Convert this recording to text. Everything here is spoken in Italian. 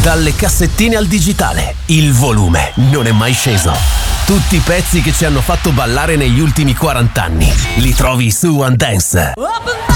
Dalle cassettine al digitale, il volume non è mai sceso. Tutti i pezzi che ci hanno fatto ballare negli ultimi 40 anni li trovi su One Dance.